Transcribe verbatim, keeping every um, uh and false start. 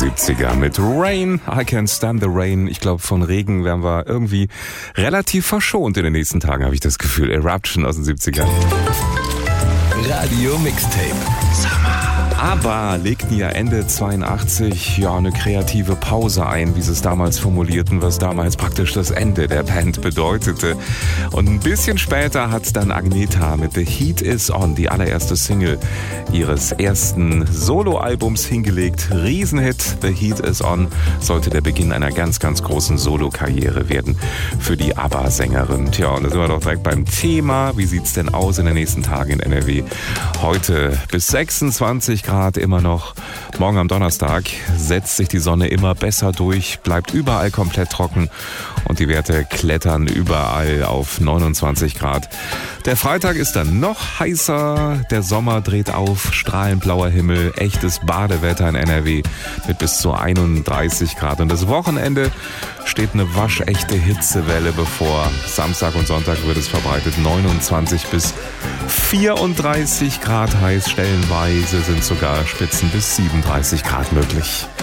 siebziger mit Rain, I Can't Stand the Rain. Ich glaube, von Regen werden wir irgendwie relativ verschont in den nächsten Tagen, habe ich das Gefühl. Eruption aus den siebzigern. Radio Mixtape. Summer. Aber legten ja Ende zweiundachtzig ja eine kreative Pause ein, wie sie es damals formulierten, was damals praktisch das Ende der Band bedeutete. Und ein bisschen später hat dann Agnetha mit The Heat Is On, die allererste Single ihres ersten Soloalbums, hingelegt. Riesenhit, The Heat Is On, sollte der Beginn einer ganz, ganz großen Solokarriere werden für die ABBA-Sängerin. Tja, und da sind wir doch direkt beim Thema. Wie sieht's denn aus in den nächsten Tagen in N R W? Heute bis sechsundzwanzig Grad immer noch. Morgen am Donnerstag setzt sich die Sonne immer besser durch, bleibt überall komplett trocken und die Werte klettern überall auf neunundzwanzig Grad. Der Freitag ist dann noch heißer, der Sommer dreht auf, strahlend blauer Himmel, echtes Badewetter in N R W mit bis zu einunddreißig Grad. Und das Wochenende steht eine waschechte Hitzewelle bevor. Samstag und Sonntag wird es verbreitet neunundzwanzig bis vierunddreißig Grad heiß, stellenweise sind sogar Spitzen bis siebenunddreißig Grad möglich.